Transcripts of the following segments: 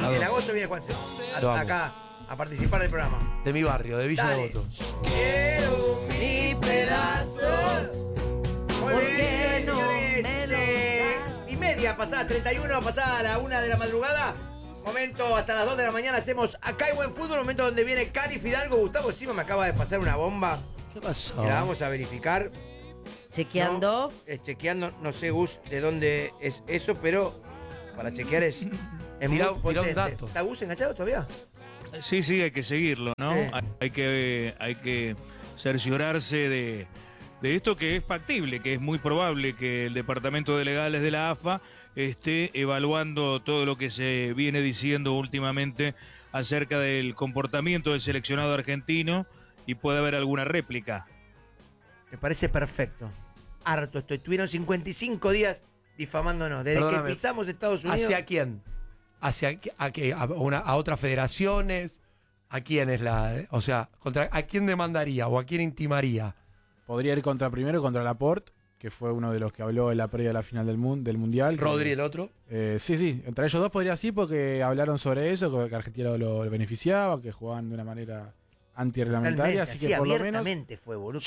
En agosto viene Juanse acá a participar del programa. De mi barrio, de Villa Dale. Devoto. Quiero mi pedazo. Muy bien, señores. Y media pasada, 31, pasada la 1 de la madrugada. Momento, hasta las 2 de la mañana hacemos Acá hay buen fútbol. Momento donde viene Cari Fidalgo. Gustavo Sima me acaba de pasar una bomba. ¿Qué pasó? Que la vamos a verificar. Chequeando. Chequeando, no sé, Gus, de dónde es eso, pero para chequear es muy Tirá un potente. dato. ¿Está Gus enganchado todavía? Sí, hay que seguirlo, ¿no? Sí. Hay que cerciorarse de esto, que es factible, que es muy probable que el Departamento de Legales de la AFA esté evaluando todo lo que se viene diciendo últimamente acerca del comportamiento del seleccionado argentino y puede haber alguna réplica. Me parece perfecto. Harto estoy. Tuvieron 55 días difamándonos. Desde Perdóname. que pisamos Estados Unidos. ¿Hacia quién? ¿A qué? ¿A otras federaciones? ¿A quién es la...? O sea, ¿a quién demandaría o a quién intimaría? Podría ir primero contra Laporte, que fue uno de los que habló en la previa de la final del Mundial. Rodri, el otro. Sí, entre ellos dos podría sí, porque hablaron sobre eso, que Argentina lo beneficiaba, que jugaban de una manera antirreglamentaria, así que por lo menos... fue, boludo.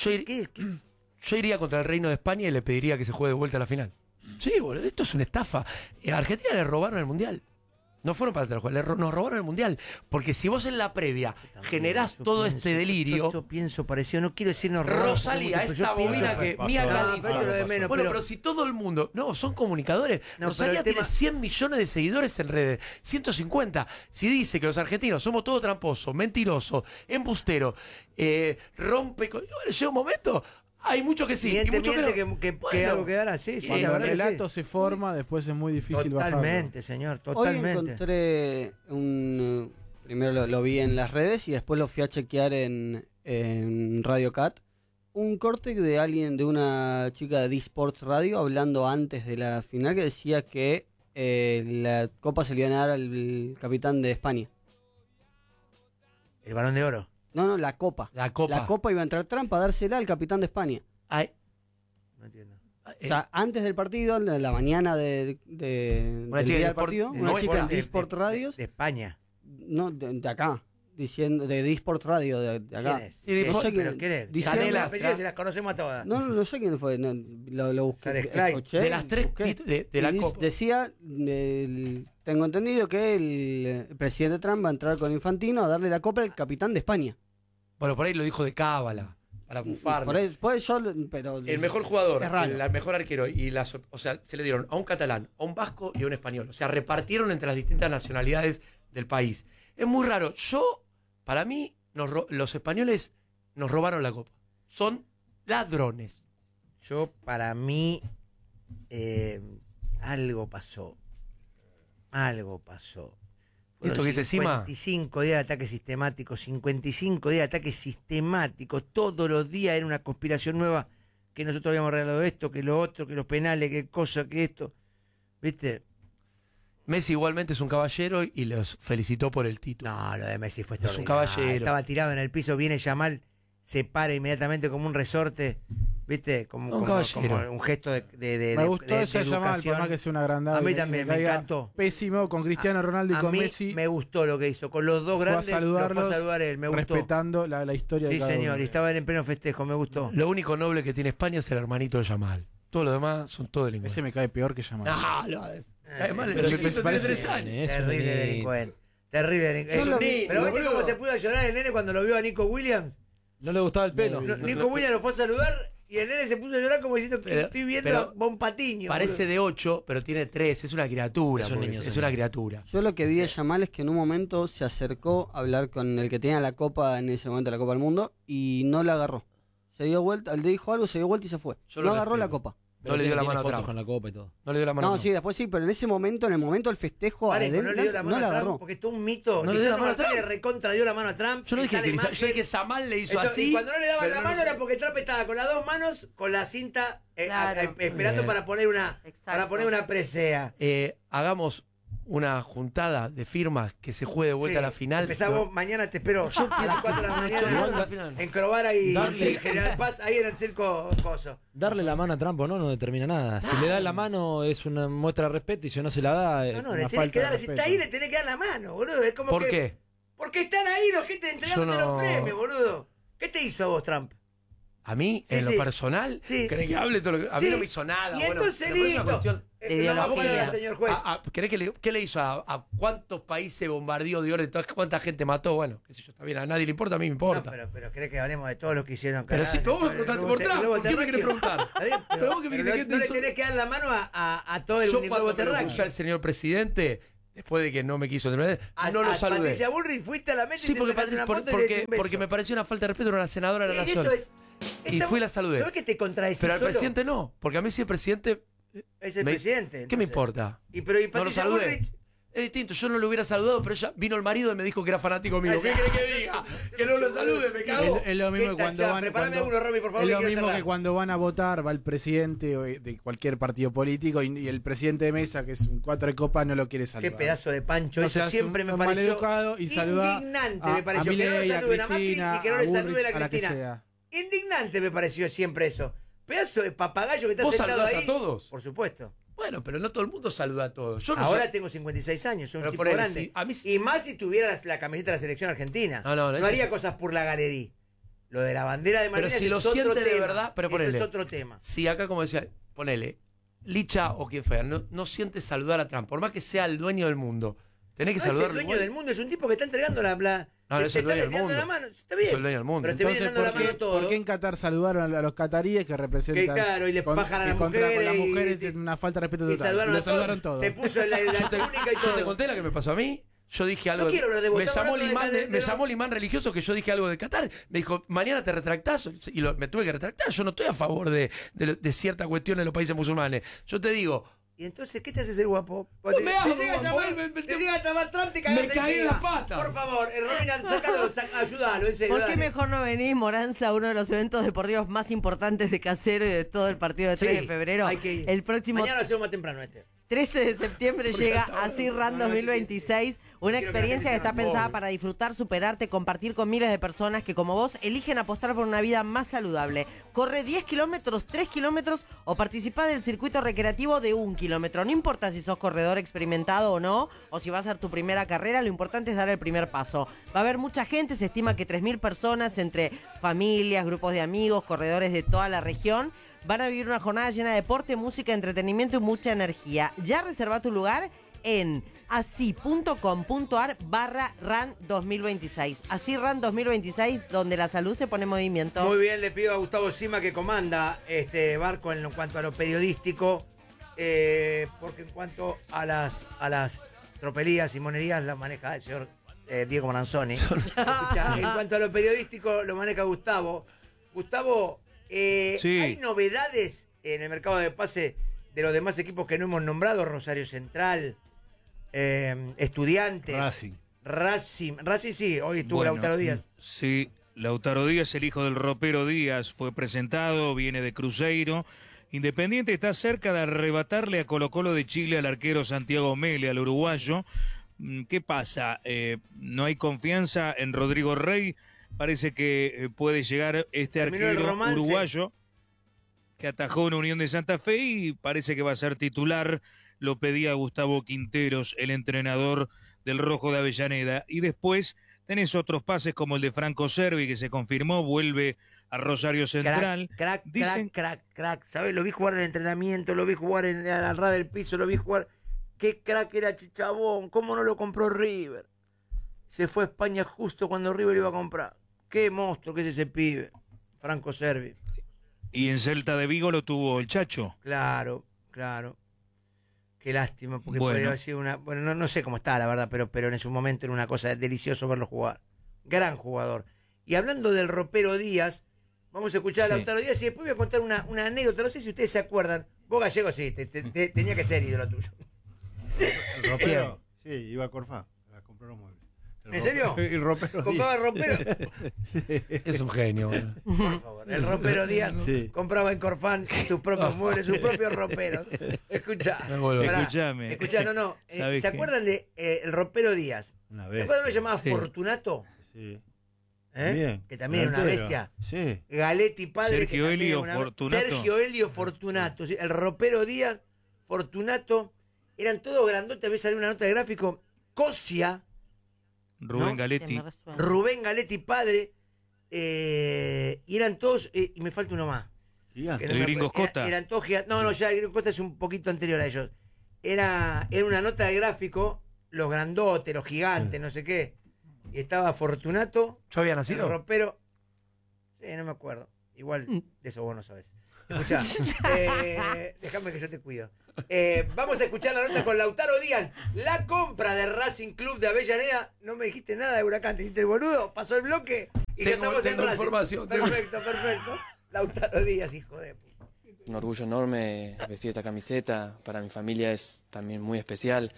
Yo iría contra el Reino de España y le pediría que se juegue de vuelta a la final. Sí, boludo, esto es una estafa. A Argentina le robaron el Mundial. No fueron para el juego, nos robaron el Mundial. Porque si vos en la previa generás todo este delirio... Yo pienso parecido, no quiero decirnos Rosalía, esta bobina que... Mía Khalifa. pero lo de menos, Bueno, pero- pero si todo el mundo... No, son comunicadores. No, Rosalía pero el tiene tema- 100 millones de seguidores en redes. 150. Si dice que los argentinos somos todo tramposos, mentirosos, embusteros, rompe... Bueno, llega un momento... Hay muchos que sí. Y Miente, muchos miente, no. que Bueno, algo quedará, sí, la Cuando el verdad que relato sí. se forma, después es muy difícil bajarlo. Totalmente, señor, Hoy totalmente. encontré primero lo vi en las redes y después lo fui a chequear en Radio Cat. Un corte de una chica de D-Sports Radio hablando antes de la final que decía que la copa se le iba a dar al capitán de España. El Balón de Oro. No, la copa. La copa. La copa iba a entrar Trump a dársela al capitán de España. Ay, No entiendo. O sea, antes del partido, en la mañana del chica día de del Sport- partido, de una no, chica en de- D-Sport Radios, De España. no, de acá, diciendo, de D-Sport Radio, de acá. ¿Quién es? Sí, de- No sé ¿Pero quién- quién es? diciendo- Canela. Apellidos, si las conocemos a todas. No sé quién fue, lo busqué, Sárez Clay. escuché, de las tres busqué. de la Y copa. decía, tengo entendido que el presidente Trump va a entrar con Infantino a darle la copa al capitán de España. Bueno, por ahí lo dijo de cábala. Para bufar. Por ahí, pues yo, pero El mejor jugador, es raro. el mejor arquero, o sea, se le dieron a un catalán, a un vasco y a un español. O sea, repartieron entre las distintas nacionalidades del país. Es muy raro. Para mí, los españoles nos robaron la copa. Son ladrones. Para mí, algo pasó. Algo pasó. ¿Esto que dice Sima? 55 días de ataque sistemático, 55 días de ataque sistemático. Todos los días era una conspiración nueva, que nosotros habíamos arreglado esto, que lo otro, que los penales, que cosa, que esto. ¿Viste? Messi igualmente es un caballero y los felicitó por el título. No, lo de Messi fue Es un extraordinario. caballero. Estaba tirado en el piso, viene Yamal, se para inmediatamente como un resorte, ¿viste? Como un gesto de Me gustó de esa llamada, por educación. más que sea una agrandada. A mí y también me caiga encantó. Pésimo con Cristiano Ronaldo y A con mí Messi. me gustó lo que hizo. Con los dos Fue a grandes lo fue saludarlos, a saludar él, me gustó. respetando la historia de Sí, cada señor, uno. y estaba él en pleno festejo, me gustó. Lo único noble que tiene España es el hermanito de Yamal. Todo lo demás son todo delincuentes. Ese me cae peor que llamar. Además, Pero el sí, chiquito parece- tiene 3 años. Terrible delincuente. Terrible delincuente. Yo lo vi, Pero ¿viste boludo. cómo se pudo llorar el nene cuando lo vio a Nico Williams? No le gustaba el pelo. Nico Williams lo fue a saludar y el nene se puso a llorar como diciendo que Pero- estoy viendo pero a Bon Patiño. Parece de 8, pero tiene 3. Es una criatura. Es un porque niño, es sí. una criatura. Yo lo que vi de Yamal es que en un momento se acercó a hablar con el que tenía la copa en ese momento, la Copa del Mundo, y no la agarró. Se dio vuelta, le dijo algo, se dio vuelta y se fue. Yo No lo agarró la respeto. copa. No le dio la mano a fotos Trump. con la copa y todo. No le dio la mano a No, Trump. sí, después sí, pero en ese momento, en el momento del festejo, Parejo, no adentro, le dio la mano no la a Trump agarró. porque esto es un mito. No le dio la mano a Trump. Trump. Le recontra dio la mano a Trump. Yo no dije Está que la imagen. yo dije que Yamal le hizo Entonces, así. y cuando no le daban pero la no- mano era porque Trump estaba con las dos manos, con la cinta, Claro. esperando Bien. para poner una Exacto. presea. Hagamos una juntada de firmas que se juegue de vuelta a la final. Empezamos mañana, te espero. Yo a las 4 de la mañana en Crovara y General Paz, ahí en el circo Coso. Darle la mano a Trump o no determina nada. Si le da la mano es una muestra de respeto y si no se la da es No, una le tenés falta que de dar, si respeto. está ahí le tenés que dar la mano, boludo. Es como ¿Por que, qué? Porque están ahí los gente entregándote los premios, boludo. ¿Qué te hizo a vos, Trump? A mí, Sí, en sí. lo personal, Sí. ¿querés que hable todo lo que... A mí Sí. no me hizo nada. Y bueno, entonces pero es una listo. cuestión- De ideología. Señor juez. ¿Querés que qué le hizo? ¿A cuántos países bombardeó de oro? ¿Cuánta gente mató? Bueno, qué sé yo, está bien. A nadie le importa, a mí me importa. No, pero ¿querés que hablemos de todo lo que hicieron? Pero sí, pero vos me preguntaste por Trump. ¿Por qué me querés preguntar? Está bien, Pero vos que me dijiste que te no le hizo- tenés que dar la mano a todo el Yo globo cuando me lo terráqueo. puso al señor presidente, después de que no me quiso terminar, no lo saludé. Patricia Bullrich fuiste a la mesa Sí, y te porque, sacaste una foto y le porque, diste un beso. porque me pareció una falta de respeto a una senadora de la nación. Eso es. Y fui y la saludé. ¿Sabes que te contradecís Pero al solo? presidente no, porque a mí sí el presidente... Es el me- presidente. ¿Qué me entonces. importa? Y No lo Patricia saludé. Bullrich. Es distinto, yo no lo hubiera saludado, pero ella vino el marido y me dijo que era fanático mío. ¿Qué Ay, crees ya. que diga? Que no lo salude, me cago. Es lo mismo ¿Qué que cuando tachá? van. Prepárame cuando- uno, Romy, por favor, es que lo quiero mismo cerrar. que cuando van a votar, va el presidente de cualquier partido político y el presidente de mesa, que es un 4 de copa, no lo quiere Qué saludar. pedazo de pancho. O Eso sea, es siempre un me pareció maleducado y saluda indignante, a- me pareció. a Que no le Milei, a saluden a Macri Cristina, y que no a le Bullrich, saluden a a la que Cristina. sea. Indignante me pareció siempre eso. Pedazo de papagayo que está ¿Vos sentado saludás ahí. a todos? Por supuesto. Bueno, pero no todo el mundo saluda a todos. Yo no Ahora soy- tengo 56 años, soy un Pero tipo ponele, grande. sí, a mí sí. Y más si tuviera la camiseta de la selección argentina. No, eso haría sí. cosas por la galería. Lo de la bandera de Pero Malvinas si lo es otro siente de tema. verdad, pero Eso ponele. es otro tema. Si acá, como decía, ponele, Licha o quien fuera, no siente saludar a Trump, por más que sea el dueño del mundo. Tenés que No es el saludarlo dueño igual. del mundo, es un tipo que está entregando la... No, te es el está dueño del tirando mundo. la mano. Está bien. Es el dueño del mundo. Pero te viene Entonces, dando la mano todo. ¿por qué en Qatar saludaron a los cataríes que representan? Que claro, y le fajan a las con mujeres las y- mujeres es una falta de respeto Y total. saludaron Lo a saludaron todos. Se puso la túnica y Yo te todo. conté la que me pasó a mí. Yo dije algo. No quiero hablar de vos, me estamos llamó hablando el de imán, me lo- llamó el imán religioso que yo dije algo de Qatar. Me dijo, mañana te retractás. Y me tuve que retractar. Yo no estoy a favor de cierta cuestión en los países musulmanes. Yo te digo, Y entonces, ¿qué te hace ser guapo? No me hago llega a guapo, llamar- me- te llega a llamar Trump, te cagás me caí en encima. la pata. Por favor, Romina, sácalo, ayúdalo, en serio. ¿Por qué dale. mejor no venís, Moranza, a uno de los eventos deportivos más importantes de Casero y de todo el partido de 3 Sí, de febrero? hay que ir. El próximo Mañana lo hacemos más temprano este. 13 de septiembre llega Así Ran 2026, una Quiero que experiencia que la gente está se pensada enamore. para disfrutar, superarte, compartir con miles de personas que como vos eligen apostar por una vida más saludable. Corre 10 kilómetros, 3 kilómetros o participa del circuito recreativo de 1 kilómetro. No importa si sos corredor experimentado o no, o si va a ser tu primera carrera, lo importante es dar el primer paso. Va a haber mucha gente, se estima que 3.000 personas entre familias, grupos de amigos, corredores de toda la región. Van a vivir una jornada llena de deporte, música, entretenimiento y mucha energía. Ya reserva tu lugar en así.com.ar/RAN 2026. Así RAN 2026, donde la salud se pone en movimiento. Muy bien, le pido a Gustavo Sima que comanda este barco en cuanto a lo periodístico, porque en cuanto a las tropelías y monerías la maneja el señor Diego Manzoni. Escuchá, en cuanto a lo periodístico lo maneja Gustavo. Gustavo, Sí. ¿hay novedades en el mercado de pase de los demás equipos que no hemos nombrado? Rosario Central, Estudiantes, Racing sí, hoy estuvo Bueno, Lautaro Díaz. Sí, Lautaro Díaz, el hijo del ropero Díaz, fue presentado, viene de Cruzeiro. Independiente está cerca de arrebatarle a Colo-Colo de Chile al arquero Santiago Mele, al uruguayo. ¿Qué pasa? No hay confianza en Rodrigo Rey. Parece que puede llegar este Terminó el arquero romance. uruguayo que atajó en Unión de Santa Fe y parece que va a ser titular. Lo pedía Gustavo Quinteros, el entrenador del Rojo de Avellaneda. Y después tenés otros pases como el de Franco Cervi, que se confirmó, vuelve a Rosario Central. Crack, Dicen- crack. ¿Sabes? Lo vi jugar en el entrenamiento, lo vi jugar en la ras del piso, lo vi jugar. Qué crack era Chichabón, ¿cómo no lo compró River? Se fue a España justo cuando River iba a comprar. Qué monstruo que es ese pibe, Franco Cervi. Y en Celta de Vigo lo tuvo el Chacho. Claro. Qué lástima, porque Bueno. podría haber sido una... Bueno, no sé cómo está, la verdad, pero en su momento era una cosa delicioso verlo jugar. Gran jugador. Y hablando del ropero Díaz, vamos a escuchar a Sí. Lautaro Díaz y después voy a contar una anécdota. No sé si ustedes se acuerdan. Vos, Gallego, sí, tenía que ser ídolo tuyo. El ropero. Sí, iba a Corfá a comprar los muebles. ¿En serio? El ropero ¿Compraba el ropero? Es un genio, boludo. Por favor. El ropero Díaz compraba en Corfán sus propios muebles, sus propios roperos. Escuchá. Escuchame. Escuchá, no. ¿Se acuerdan de el ropero Díaz? Una ¿Se bestia. acuerdan de lo llamaba Sí. Fortunato? Sí. ¿Eh? Que también era una bestia. Sí. Galetti padre. Sergio que también Helio era Fortunato. Sergio Helio Fortunato. ¿Sí? El ropero Díaz, Fortunato, eran todos grandotes. A veces salió una nota de gráfico. Cosia, Rubén ¿no? Galetti. Rubén Galetti padre. Y eran todos. Y me falta uno más. Gigante. Que El me Gringo acuerdo. Scotta. Eran todos gigantes. No, ya el Gringo Scotta es un poquito anterior a ellos. Era una nota de gráfico, los grandotes, los gigantes, no sé qué. Y estaba Fortunato, ¿Yo había el nacido? ropero. Sí, no me acuerdo. Igual de eso vos no sabés. Escuchá, déjame que yo te cuido. Vamos a escuchar la nota con Lautaro Díaz. La compra de Racing Club de Avellaneda. No me dijiste nada de Huracán, te hiciste el boludo. Pasó el bloque y ya estamos en Racing. Información. Perfecto. Lautaro Díaz, hijo de puta. Un orgullo enorme vestir esta camiseta. Para mi familia es también muy especial.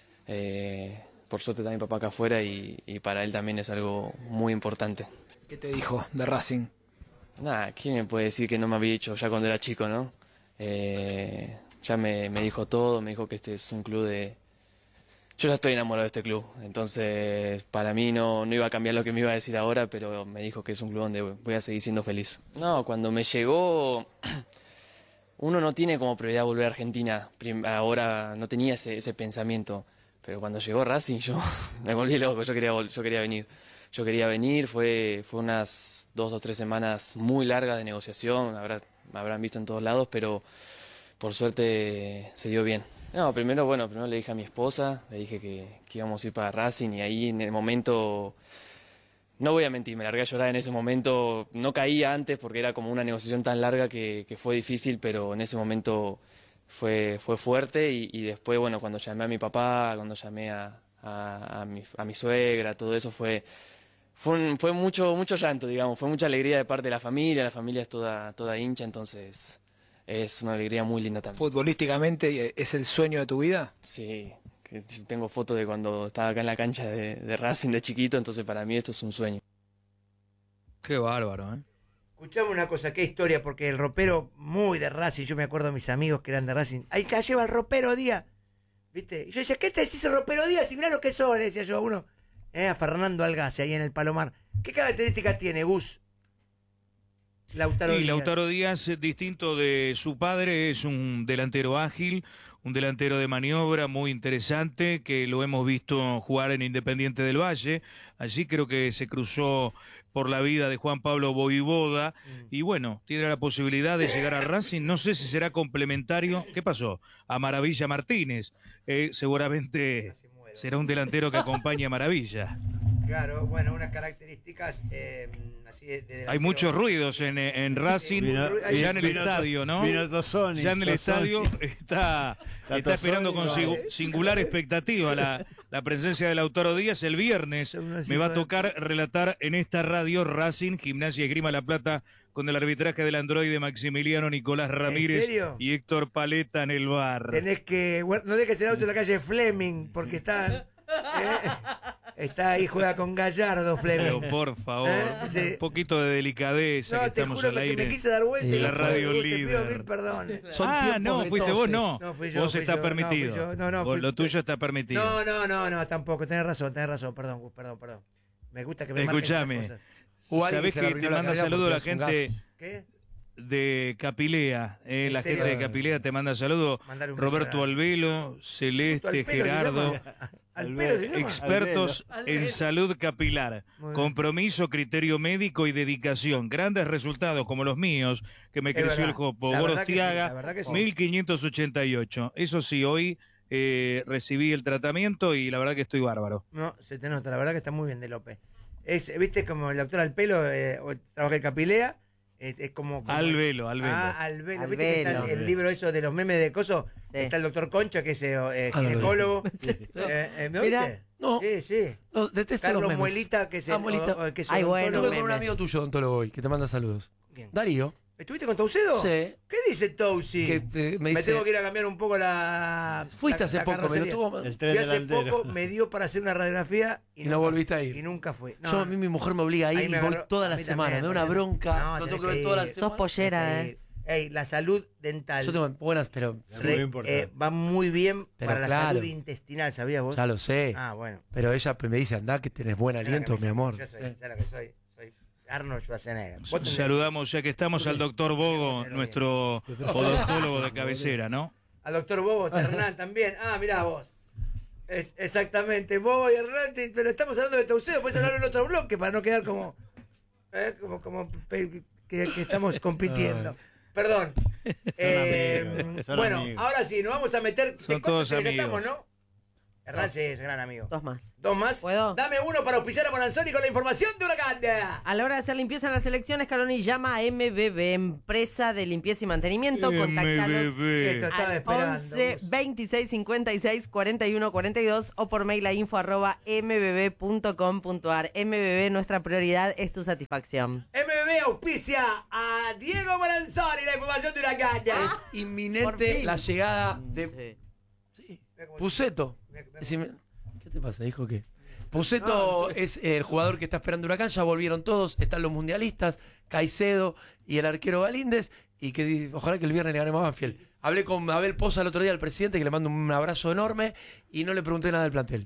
Por suerte está mi papá acá afuera y para él también es algo muy importante. ¿Qué te dijo de Racing? Nada, ¿quién me puede decir que no me había dicho ya cuando era chico, no? Ya me dijo todo, me dijo que este es un club de... Yo ya estoy enamorado de este club, entonces para mí no iba a cambiar lo que me iba a decir ahora, pero me dijo que es un club donde voy a seguir siendo feliz. No, cuando me llegó... Uno no tiene como prioridad volver a Argentina, ahora no tenía ese pensamiento, pero cuando llegó Racing yo me volví loco, yo quería venir. Yo quería venir, fue unas 2 o 3 semanas muy largas de negociación, me habrán visto en todos lados, pero por suerte se dio bien. No, primero le dije a mi esposa, le dije que íbamos a ir para Racing y ahí en el momento... No voy a mentir, me largué a llorar en ese momento, no caía antes porque era como una negociación tan larga que fue difícil, pero en ese momento fue fuerte y después, bueno, cuando llamé a mi papá, cuando llamé a mi suegra, todo eso fue mucho llanto, digamos, fue mucha alegría de parte de la familia es toda hincha, entonces es una alegría muy linda también. ¿Futbolísticamente es el sueño de tu vida? Sí. Tengo fotos de cuando estaba acá en la cancha de Racing de chiquito, entonces para mí esto es un sueño. Qué bárbaro, ¿eh? Escuchame una cosa, qué historia, porque el ropero muy de Racing, yo me acuerdo de mis amigos que eran de Racing. Ahí ya lleva el ropero Díaz, ¿viste? Y yo decía, ¿qué te decís el ropero Díaz? Y mirá lo que son, le decía yo a uno, a Fernando Algase, ahí en el Palomar. ¿Qué características tiene, Gus? Lautaro Díaz. Lautaro Díaz, distinto de su padre, es un delantero ágil, un delantero de maniobra muy interesante, que lo hemos visto jugar en Independiente del Valle. Allí creo que se cruzó por la vida de Juan Pablo Voivoda. Y bueno, tiene la posibilidad de llegar a Racing. No sé si será complementario. ¿Qué pasó? A Maravilla Martínez. Seguramente será un delantero que acompañe a Maravilla. Claro, bueno, unas características así de Hay muchos ruidos en Racing, ya en el estadio, ¿no? Ya en el estadio está esperando con singular expectativa la presencia de Lautaro Díaz. El viernes me va a tocar relatar en esta radio Racing, Gimnasia y Esgrima La Plata, con el arbitraje del androide Maximiliano Nicolás Ramírez y Héctor Paleta en el bar. No dejes el auto en la calle Fleming, porque está ahí, juega con Gallardo, Fleming. Pero por favor, un poquito de delicadeza, que estamos al aire. Me quise dar vuelta y la radio líder. Mil perdones. No, fuiste vos, no. Vos está permitido. Lo tuyo está permitido. No, tampoco. Tenés razón, perdón. Me gusta que me Escuchame. ¿Sabés que te manda saludos la gente de Capilea? La gente de Capilea te manda saludos. Roberto Albelo, Celeste, Gerardo. Expertos en salud capilar, compromiso, criterio médico y dedicación. Grandes resultados como los míos, que me creció el jopo. Gorostiaga, 1588. Eso sí, hoy recibí el tratamiento y la verdad que estoy bárbaro. No, se te nota, la verdad que está muy bien de López. Viste como el doctor Alpelo trabaja en Capilea. Es como Albelo. Albelo. ¿Viste que está el libro eso de los memes de Coso? Sí. Está el doctor Concha, que es ginecólogo. ¿Me oíste? No. Sí. No, detesto Carlos los memes. Muelita, que es Muelita. que es Ay, bueno, estuve con un amigo tuyo, odontólogo hoy, que te manda saludos. ¿Quién? Darío. ¿Estuviste con Toucedo? Sí. ¿Qué dice Tousi? Que me dice, tengo que ir a cambiar un poco la. fuiste hace la poco, me lo carrocería. tuvo. El Fui tren hace delantero. poco, me dio para hacer una radiografía Y no volviste a ir. Y nunca fue. No, Yo a mí mi mujer me obliga a ir ahí y me voy agarró- toda a la mí semana. también, Me da una porque- bronca. No, No tenés tengo que que ver toda la ir. semana. Sos pollera, Ey, la salud dental Yo tengo buenas, pero Es muy importante. va muy bien Pero para la claro. salud intestinal, ¿sabías vos? ya lo sé. Ah, bueno. Pero ella me dice, andá que tenés buen Ya aliento, lo que mi me- amor. Yo soy, Sí. ya lo que soy. Soy Arnold Schwarzenegger. Vos tenés- Saludamos, ya que estamos, al doctor Bogo, nuestro odontólogo de cabecera, ¿no? Al doctor Bobo Hernán también. Ah, mirá vos. Exactamente, Bobo y Hernán, pero estamos hablando de Toucedo, puedes hablar en otro bloque para no quedar como que estamos compitiendo. Perdón. Son Bueno, amigos. ahora sí, nos vamos a meter. Son ¿de cuántos todos ya amigos. estamos, ¿no? Hernán sí es gran amigo. 2 más. ¿Dos más? ¿Puedo? Dame uno para auspiciar a Bonanzoni con la información de Huracán. A la hora de hacer limpieza en las elecciones, Scaloni llama a MBB, empresa de limpieza y mantenimiento. Contáctalos MBB. Estaba al esperando, 11 vos. 26 56 41 42 o por mail a info@mbb.com.ar. MBB, nuestra prioridad es tu satisfacción. MBB auspicia a Diego Bonanzoni, la información de Huracán. Es Por inminente fin. la llegada de Sí. sí, Puceto. ¿Qué te pasa, hijo? ¿Qué? Puceto es el jugador que está esperando Huracán. Ya volvieron todos. Están los mundialistas, Caicedo y el arquero Galíndez. Y que ojalá que el viernes le ganemos a Banfield. Hablé con Abel Poza el otro día, al presidente, que le mando un abrazo enorme. Y no le pregunté nada del plantel.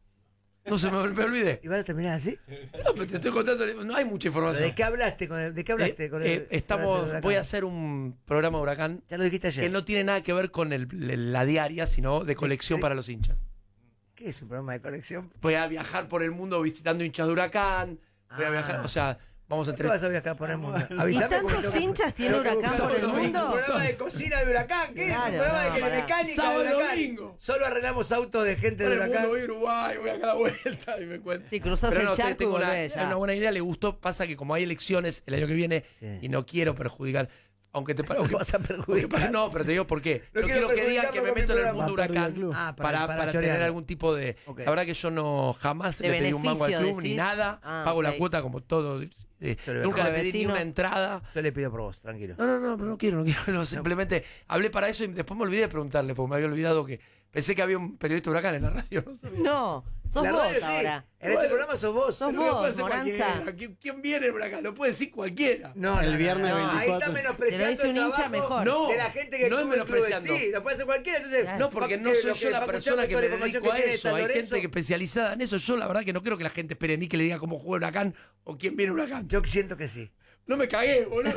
No se me olvidé. ¿Y vas a terminar así? No, pero te estoy contando. No hay mucha información. ¿De qué hablaste con él? ¿De qué hablaste con él? Voy a hacer un programa de Huracán Ya lo dijiste ayer. que no tiene nada que ver con la diaria, sino de colección para los hinchas. ¿Qué es un programa de colección? Voy a viajar por el mundo visitando hinchas de Huracán. Voy a viajar, o sea, vamos a ¿Qué tener. vas a viajar por el mundo? ¿Y Avísame. porque tantos tengo que- hinchas tiene tengo que Huracán buscar por el un mundo? programa de cocina de Huracán. ¿Qué es? Claro, Un programa no, de pará. mecánica Sábado de y Huracán. domingo. Solo arreglamos autos de gente Todo de el Huracán. mundo voy a Uruguay, voy a dar la vuelta y me cuento. Sí, cruzás el charco y volvés ya. Es una buena idea, le gustó. Pasa que como hay elecciones el año que viene Sí. y no quiero perjudicar. Aunque te ¿Cómo vas a perjudicar? No, pero te digo por qué. No No, quiero quiero que digan que me perjudicarlo meto en el con mi mundo programa. Huracán Ah, para tener chorear. algún tipo de. Ok. La verdad que yo no jamás De le pedí un mango al beneficio, club ni decís. nada. Ah, Pago la ok. cuota como todo. Yo le voy a Nunca le dejar. pedí ni Vecino. una entrada. Yo le pido por vos, tranquilo. No, pero no quiero. No, simplemente hablé para eso y después me olvidé de preguntarle, porque me había olvidado que pensé que había un periodista de Huracán en la radio. No sabía. No, sos La vos radio, sí. ahora. En este Bueno. programa sos vos. Sos Pero lo puede vos, hacer Moranza. cualquiera. ¿Quién viene en Huracán? Lo puede decir cualquiera. No, El viernes Ahí 24. está menospreciando Se lo dice un el hincha trabajo mejor. No, de la gente que no es estuvo en clubes. menospreciando. Sí, lo puede hacer cualquiera. Entonces, Claro. No, porque no lo soy yo la Facu persona Chapa, que toda me la información dedico a que tiene de eso. San Hay Lorenzo. gente que especializada en eso. Yo la verdad que no creo que la gente espere a mí que le diga cómo juega Huracán o quién viene Huracán. Yo siento que sí. No me cagué, boludo.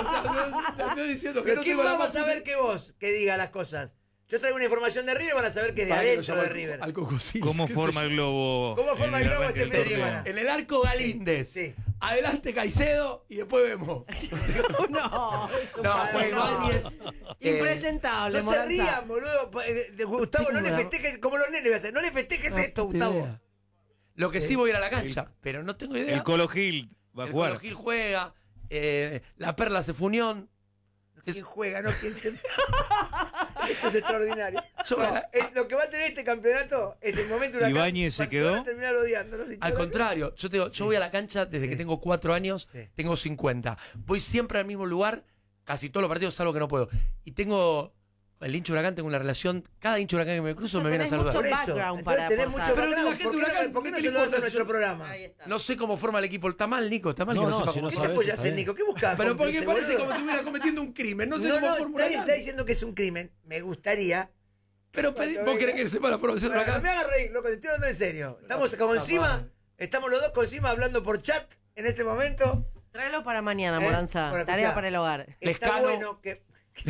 Te estoy diciendo que Pero no ¿quién tengo la va a más saber que vos que diga las cosas? Yo traigo una información de River, van a saber que es de Para que lo adentro llame de River. al cococillo. ¿Cómo ¿Qué forma sé el globo? ¿Cómo forma en el globo arranque este del fin de torneo? semana? En el arco Galíndez. Sí. Adelante Caicedo y después vemos. No, No, juega Ibáñez. impresentable, No se Moranza. rían, boludo. Gustavo, no le tengo una- festejes como los nenes. voy a hacer. No le festejes esto, Gustavo. Lo que sí voy a ir a la cancha, pero no tengo idea. El Colo Gil va a El jugar. Colo Gil juega, la Perla se funión. ¿Quién juega? No, ¿quién se... Esto es extraordinario. Yo No, era- lo que va a tener este campeonato es el momento de ¿Ibáñez se quedó? Van a terminar odiando, ¿no? Al contrario, yo voy a la cancha desde que tengo 4 años, Sí. tengo 50. Voy siempre al mismo lugar, casi todos los partidos, salvo que no puedo. Y tengo, el hincha Huracán, tengo una relación, cada hincha Huracán que me cruzo me viene a Tenés saludar. mucho Por eso, background entonces para tenés aportar. mucho Pero background. la gente ¿Por qué no- Huracán, ¿Por qué no ¿qué se le lo das importa a si nuestro yo- programa? Ahí está. No sé cómo forma el equipo, está mal, Nico, está mal No, que no, no, sepa si cómo no ¿Qué forma. te sabés, apoyas está en bien. Nico? ¿Qué buscas? Pero porque cómplice, parece boludo? como si estuviera cometiendo un crimen, no sé No, cómo no, forma está Huracán. diciendo que es un crimen. Me gustaría. Pero vos querés que sepa la formación de Pero no Huracán. me hagas reír, loco, te estoy hablando en serio. Estamos con encima, estamos los dos con encima hablando por chat en este momento. Tráelo para mañana, ¿Eh? Moranza. Bueno, Tarea escuchá. para el hogar. Está Lescano. bueno que.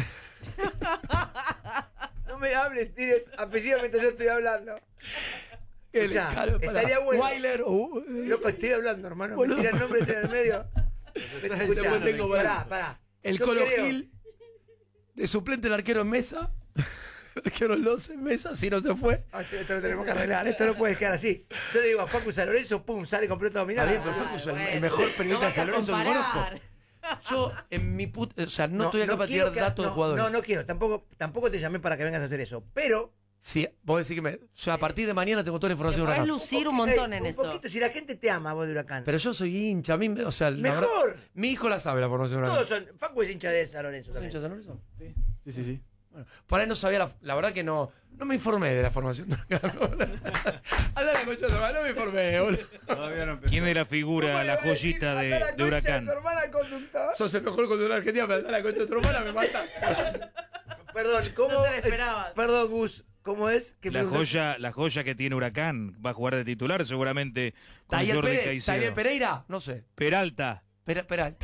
No me hables, tires apellido mientras yo estoy hablando. El Escuchá, escalo para estaría bueno. Weiler o. Loco, estoy hablando, hermano. Me Boludo. tiran nombres en el medio. Después tengo pará. El Yo Colo creo- Gil, de suplente el arquero en mesa. El arquero el 12 en mesa, si no se fue. Ah, esto lo tenemos que arreglar, esto no puede quedar así. Yo le digo a Facu San Lorenzo, pum, sale completo dominado. Está bien, pero Facu es el mejor periodista de San Lorenzo que conozco. comparar. Yo, en mi puta. O sea, no estoy acá para quiero tirar datos de jugadores. No quiero, tampoco te llamé para que vengas a hacer eso. Pero Sí, vos decís que yo a partir de mañana tengo toda la información de Podés Huracán. lucir un montón en un eso. poquito, si la gente te ama, vos de Huracán. Pero yo soy hincha, a mí, o sea, la Mejor. verdad, mi hijo la sabe la formación de Huracán. Todos son. Facu es hincha de San Lorenzo ¿Sos también. hincha de San Lorenzo? Sí. Bueno, por ahí no sabía, la verdad que no me informé de la formación de Huracán. Anda la concha de tu hermana, no me informé, boludo. ¿Quién es la figura, la joyita de Huracán? Sos el mejor conductor de Argentina, pero anda la concha de tu hermana, me mataste. Perdón, ¿cómo? No te lo esperabas. Perdón, Gus, ¿cómo es? ¿Qué La pregunta? joya que tiene Huracán. Va a jugar de titular seguramente con ¿Taller Jordi Pérez? Caicedo. ¿Taller Pereira? No sé. Peralta. Peralta.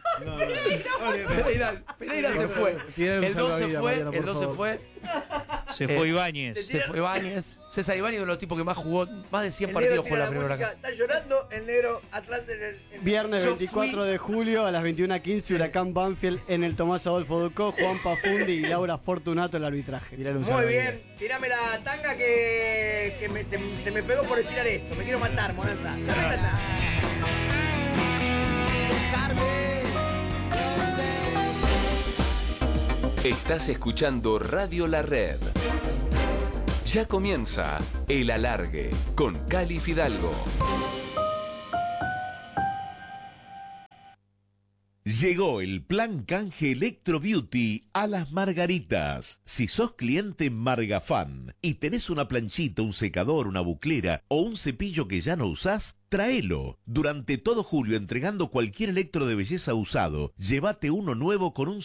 Pereira se fue. Tienen El 2 se salvavidas, fue. Mariano, El por 2 se favor. fue. Se fue Ibáñez. Se fue Ibáñez. César Ibáñez, uno de los tipos que más jugó, más de 100 El partidos negro jugó en la tira primera música, Huracán. está llorando el negro atrás en el. Viernes Yo 24 de julio a las 21:15, Huracán Banfield en el Tomás Adolfo Ducó, Juan Pafundi y Laura Fortunato el arbitraje. Tirale un Muy bien, salvavidas. tirame la tanga que se me pegó por estirar esto. Me quiero matar, Monanza. Dame tanga. Estás escuchando Radio La Red. Ya comienza El Alargue con Cali Fidalgo. Llegó el plan canje Electro Beauty a Las Margaritas. Si sos cliente Margafan y tenés una planchita, un secador, una buclera o un cepillo que ya no usás, tráelo. Durante todo julio, entregando cualquier electro de belleza usado, llévate uno nuevo con un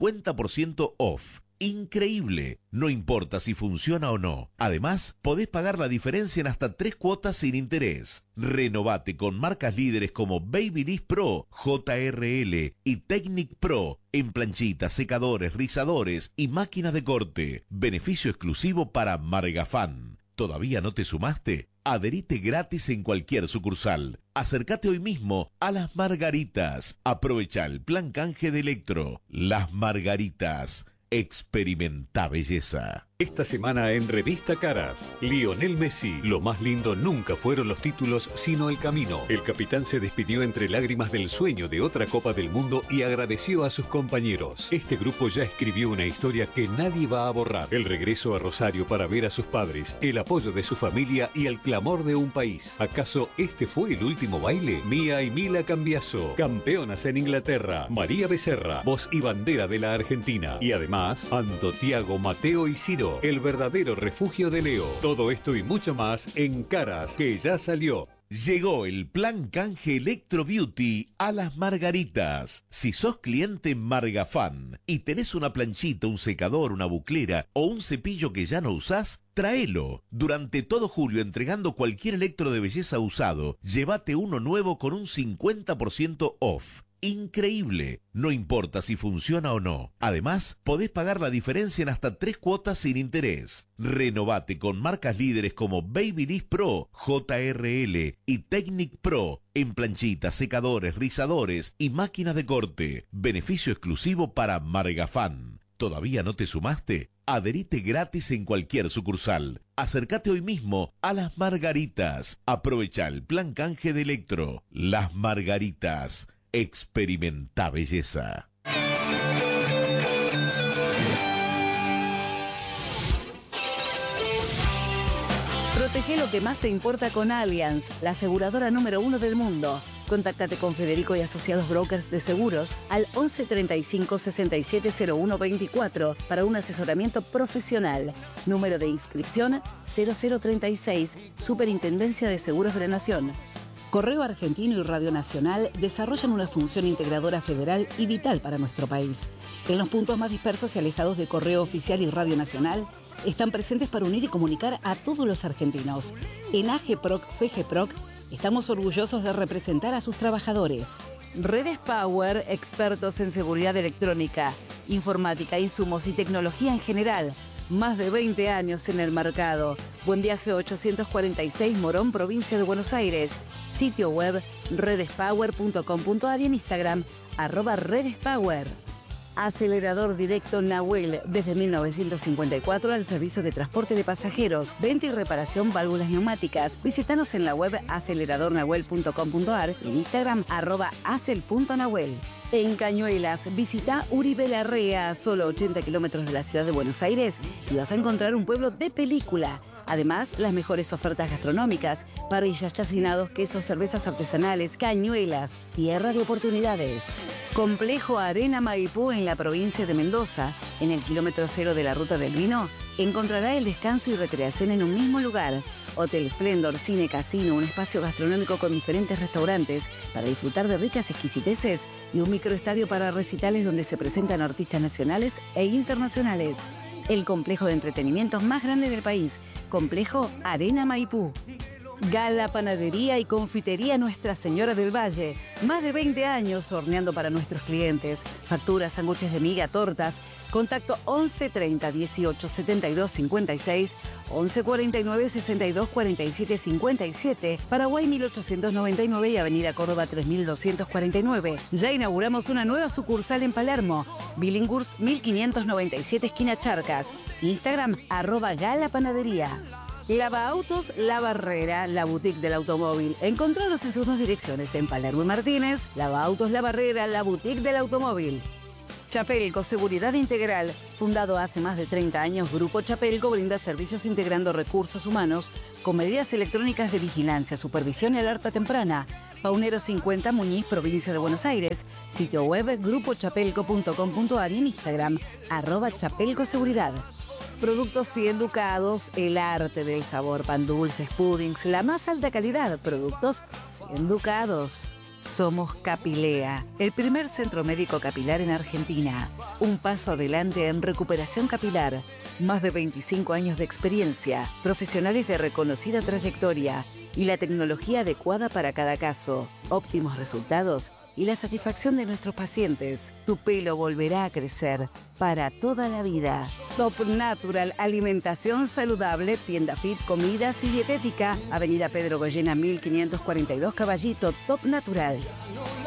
50% off. Increíble. No importa si funciona o no. Además, podés pagar la diferencia en hasta 3 cuotas sin interés. Renovate con marcas líderes como Babyliss Pro, JRL y Technic Pro en planchitas, secadores, rizadores y máquinas de corte. Beneficio exclusivo para Margafan. ¿Todavía no te sumaste? Adherite gratis en cualquier sucursal. Acércate hoy mismo a Las Margaritas. Aprovecha el plan canje de Electro. Las Margaritas. Experimenta belleza. Esta semana en Revista Caras, Lionel Messi. Lo más lindo nunca fueron los títulos, sino el camino. El capitán se despidió entre lágrimas del sueño de otra Copa del Mundo y agradeció a sus compañeros. Este grupo ya escribió una historia que nadie va a borrar. El regreso a Rosario para ver a sus padres, el apoyo de su familia y el clamor de un país. ¿Acaso este fue el último baile? Mía y Mila Cambiaso, campeonas en Inglaterra. María Becerra, voz y bandera de la Argentina. Y además, Ando, Tiago, Mateo y Ciro, el verdadero refugio de Leo. Todo esto y mucho más en Caras, que ya salió. Llegó el plan canje Electro Beauty a Las Margaritas. Si sos cliente Margafan y tenés una planchita, un secador, una buclera o un cepillo que ya no usás, tráelo. Durante todo julio, entregando cualquier electro de belleza usado, llévate uno nuevo con un 50% off. Increíble. No importa si funciona o no. Además, podés pagar la diferencia en hasta 3 cuotas sin interés. Renovate con marcas líderes como Babyliss Pro, JRL y Technic Pro en planchitas, secadores, rizadores y máquinas de corte. Beneficio exclusivo para Margafan. ¿Todavía no te sumaste? Adherite gratis en cualquier sucursal. Acércate hoy mismo a Las Margaritas. Aprovecha el plan canje de Electro. Las Margaritas. Experimenta belleza. Protege lo que más te importa con Allianz, la aseguradora número 1 del mundo. Contáctate con Federico y Asociados Brokers de Seguros al 11 35 67 01 24 para un asesoramiento profesional. Número de inscripción 0036, Superintendencia de Seguros de la Nación. Correo Argentino y Radio Nacional desarrollan una función integradora federal y vital para nuestro país. En los puntos más dispersos y alejados de Correo Oficial y Radio Nacional, están presentes para unir y comunicar a todos los argentinos. En AGPROC, FGPROC, estamos orgullosos de representar a sus trabajadores. Redes Power, expertos en seguridad electrónica, informática, insumos y tecnología en general. Más de 20 años en el mercado. Buen Viaje 846 Morón, provincia de Buenos Aires. Sitio web redespower.com.ar y en Instagram @redespower. Acelerador directo Nahuel, desde 1954 al servicio de transporte de pasajeros, venta y reparación válvulas neumáticas. Visítanos en la web aceleradornahuel.com.ar y en Instagram @acel.nahuel. En Cañuelas, visita Uribe Larrea, solo 80 kilómetros de la ciudad de Buenos Aires, y vas a encontrar un pueblo de película. Además, las mejores ofertas gastronómicas, parrillas, chacinados, quesos, cervezas artesanales. Cañuelas, tierra de oportunidades. Complejo Arena Maipú en la provincia de Mendoza, en el kilómetro 0 de la Ruta del Vino, encontrará el descanso y recreación en un mismo lugar. Hotel Splendor, cine, casino, un espacio gastronómico con diferentes restaurantes para disfrutar de ricas exquisiteces y un microestadio para recitales donde se presentan artistas nacionales e internacionales. El complejo de entretenimientos más grande del país, Complejo Arena Maipú. Gala Panadería y Confitería Nuestra Señora del Valle. Más de 20 años horneando para nuestros clientes. Facturas, sándwiches de miga, tortas. Contacto 11 30 18 72 56, 11 49 62 47 57, Paraguay 1899 y Avenida Córdoba 3249. Ya inauguramos una nueva sucursal en Palermo. Billinghurst 1597 esquina Charcas. Instagram @Gala Panadería. Lava Autos La Barrera, la boutique del automóvil. Encontraros en sus dos direcciones, en Palermo y Martínez. Lava Autos La Barrera, la boutique del automóvil. Chapelco, seguridad integral. Fundado hace más de 30 años, Grupo Chapelco brinda servicios integrando recursos humanos con medidas electrónicas de vigilancia, supervisión y alerta temprana. Paunero 50, Muñiz, provincia de Buenos Aires. Sitio web grupochapelco.com.ar y en Instagram @chapelcoseguridad. Productos 100 ducados, el arte del sabor, pan dulces, puddings, la más alta calidad. Productos 100 ducados. Somos Capilea, el primer centro médico capilar en Argentina. Un paso adelante en recuperación capilar. Más de 25 años de experiencia, profesionales de reconocida trayectoria y la tecnología adecuada para cada caso. Óptimos resultados y la satisfacción de nuestros pacientes. Tu pelo volverá a crecer para toda la vida. Top Natural, alimentación saludable, tienda fit, comidas y dietética. Avenida Pedro Goyena 1542 Caballito, Top Natural.